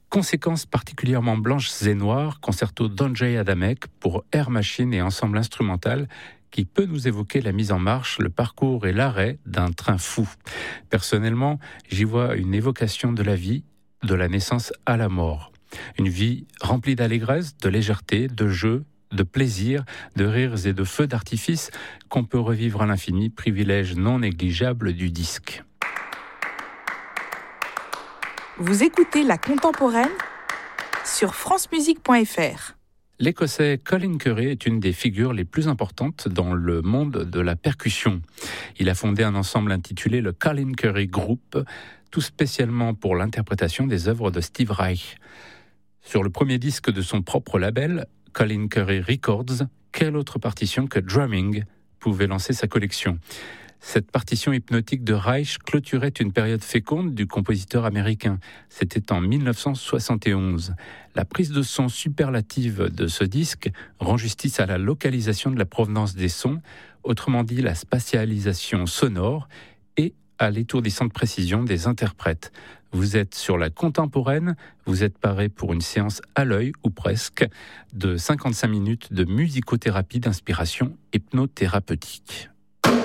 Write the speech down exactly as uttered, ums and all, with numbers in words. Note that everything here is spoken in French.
Conséquences particulièrement blanches et noires, concerto d'Andrzej Adamek pour Air Machine et ensemble instrumental qui peut nous évoquer la mise en marche, le parcours et l'arrêt d'un train fou. Personnellement, j'y vois une évocation de la vie, de la naissance à la mort. Une vie remplie d'allégresse, de légèreté, de jeu, de plaisir, de rires et de feux d'artifice qu'on peut revivre à l'infini, privilège non négligeable du disque. Vous écoutez La Contemporaine sur francemusique point f r. L'Écossais Colin Currie est une des figures les plus importantes dans le monde de la percussion. Il a fondé un ensemble intitulé le Colin Currie Group, tout spécialement pour l'interprétation des œuvres de Steve Reich. Sur le premier disque de son propre label, Colin Currie Records, quelle autre partition que Drumming pouvait lancer sa collection ? Cette partition hypnotique de Reich clôturait une période féconde du compositeur américain. C'était en dix-neuf cent soixante et onze. La prise de son superlative de ce disque rend justice à la localisation de la provenance des sons, autrement dit la spatialisation sonore, et à l'étourdissante précision des interprètes. Vous êtes sur La Contemporaine, vous êtes paré pour une séance à l'œil, ou presque, de cinquante-cinq minutes de musicothérapie d'inspiration hypnothérapeutique.